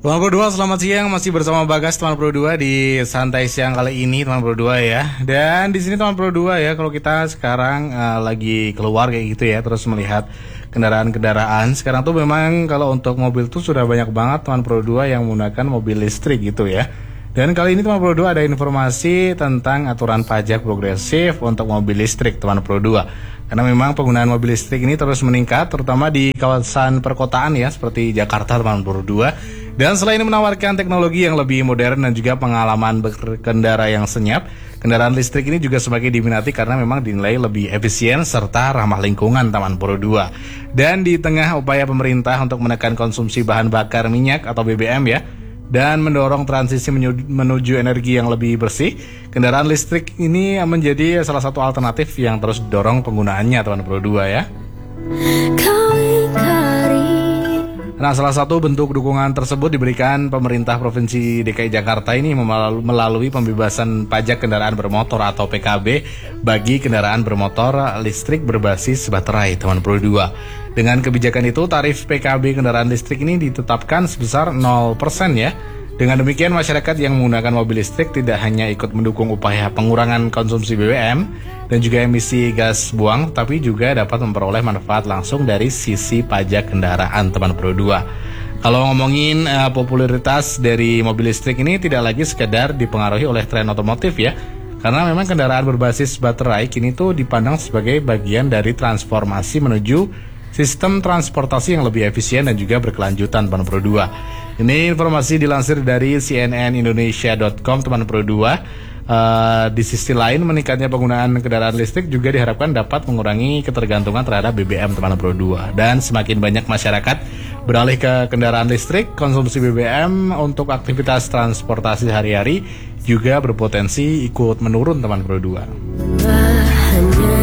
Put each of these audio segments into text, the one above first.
Teman Pro 2, selamat siang. Masih bersama Bagas Teman Pro 2 di santai siang kali ini Teman Pro 2 ya. Dan di sini Teman Pro 2 ya, kalau kita sekarang lagi keluar kayak gitu ya, terus melihat kendaraan-kendaraan. Sekarang tuh memang kalau untuk mobil tuh sudah banyak banget Teman Pro 2 yang menggunakan mobil listrik gitu ya. Dan kali ini Teman Pro 2 ada informasi tentang aturan pajak progresif untuk mobil listrik Teman Pro 2. Karena memang penggunaan mobil listrik ini terus meningkat, terutama di kawasan perkotaan ya, seperti Jakarta Teman Pro 2. Dan selain menawarkan teknologi yang lebih modern dan juga pengalaman berkendara yang senyap, kendaraan listrik ini juga semakin diminati karena memang dinilai lebih efisien serta ramah lingkungan Teman Pro 2. Dan di tengah upaya pemerintah untuk menekan konsumsi bahan bakar minyak atau BBM ya, dan mendorong transisi menuju energi yang lebih bersih, kendaraan listrik ini menjadi salah satu alternatif yang terus didorong penggunaannya Teman Pro 2 ya. Nah, salah satu bentuk dukungan tersebut diberikan pemerintah Provinsi DKI Jakarta ini melalui pembebasan pajak kendaraan bermotor atau PKB bagi kendaraan bermotor listrik berbasis baterai Teman Pro 2. Dengan kebijakan itu, tarif PKB kendaraan listrik ini ditetapkan sebesar 0% ya. Dengan demikian, masyarakat yang menggunakan mobil listrik tidak hanya ikut mendukung upaya pengurangan konsumsi BBM dan juga emisi gas buang, tapi juga dapat memperoleh manfaat langsung dari sisi pajak kendaraan Teman Pro 2. Kalau ngomongin popularitas dari mobil listrik ini tidak lagi sekedar dipengaruhi oleh tren otomotif ya, karena memang kendaraan berbasis baterai kini tuh dipandang sebagai bagian dari transformasi menuju sistem transportasi yang lebih efisien dan juga berkelanjutan Teman Pro 2. Ini informasi dilansir dari cnnindonesia.com Teman Pro 2. Di sisi lain, meningkatnya penggunaan kendaraan listrik juga diharapkan dapat mengurangi ketergantungan terhadap BBM Teman Pro 2. Dan semakin banyak masyarakat beralih ke kendaraan listrik, konsumsi BBM untuk aktivitas transportasi sehari-hari juga berpotensi ikut menurun Teman Pro 2.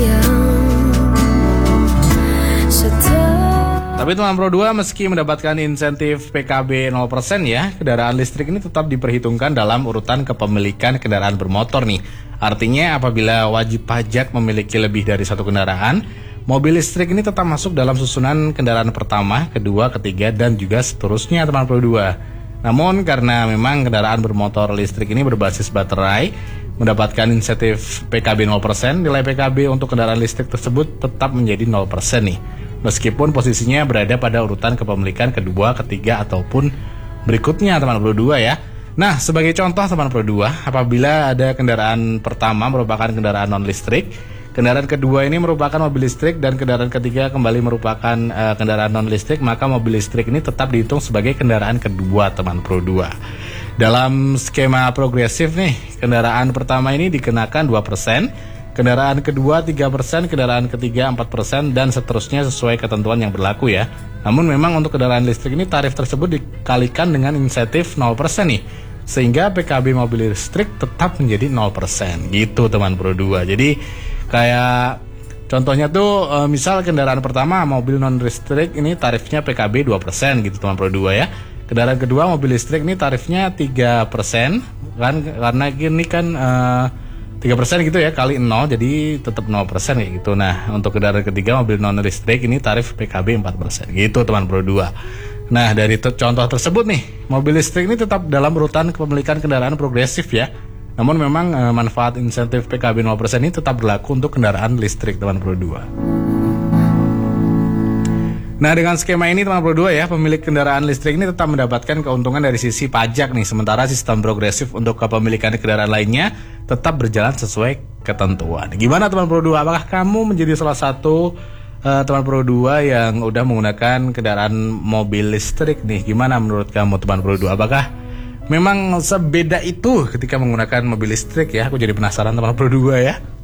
Tapi Teman Pro 2 meski mendapatkan insentif PKB 0% ya, kendaraan listrik ini tetap diperhitungkan dalam urutan kepemilikan kendaraan bermotor nih. Artinya apabila wajib pajak memiliki lebih dari satu kendaraan, mobil listrik ini tetap masuk dalam susunan kendaraan pertama, kedua, ketiga, dan juga seterusnya Teman Pro 2. Namun karena memang kendaraan bermotor listrik ini berbasis baterai, mendapatkan insentif PKB 0%, nilai PKB untuk kendaraan listrik tersebut tetap menjadi 0% nih. Meskipun posisinya berada pada urutan kepemilikan kedua, ketiga, ataupun berikutnya Teman Pro 2 ya. Nah, sebagai contoh Teman Pro 2, apabila ada kendaraan pertama merupakan kendaraan non-listrik, kendaraan kedua ini merupakan mobil listrik, dan kendaraan ketiga kembali merupakan kendaraan non-listrik, maka mobil listrik ini tetap dihitung sebagai kendaraan kedua Teman Pro 2. Dalam skema progresif nih, kendaraan pertama ini dikenakan 2%, kendaraan kedua 3%, kendaraan ketiga 4%, dan seterusnya sesuai ketentuan yang berlaku ya. Namun memang untuk kendaraan listrik ini tarif tersebut dikalikan dengan insentif 0% nih, sehingga PKB mobil listrik tetap menjadi 0% gitu Teman Pro 2. Jadi kayak contohnya tuh misal kendaraan pertama mobil non listrik ini tarifnya PKB 2% gitu Teman Pro 2 ya. Kendaraan kedua mobil listrik ini tarifnya 3% kan, karena ini kan 3% gitu ya, kali 0 jadi tetap 0% kayak gitu. Nah, untuk kendaraan ketiga mobil non listrik ini tarif PKB 4% gitu Teman Pro 2. Nah, dari contoh tersebut nih, mobil listrik ini tetap dalam urutan kepemilikan kendaraan progresif ya. Namun memang manfaat insentif PKB 0% ini tetap berlaku untuk kendaraan listrik Teman Pro 2. Nah, dengan skema ini Teman Pro 2 ya, pemilik kendaraan listrik ini tetap mendapatkan keuntungan dari sisi pajak nih, sementara sistem progresif untuk kepemilikan kendaraan lainnya tetap berjalan sesuai ketentuan. Gimana Teman Pro 2? Apakah kamu menjadi salah satu Teman Pro 2 yang udah menggunakan kendaraan mobil listrik nih? Gimana menurut kamu Teman Pro 2? Apakah memang sebeda itu ketika menggunakan mobil listrik ya? Aku jadi penasaran Teman Pro 2 ya.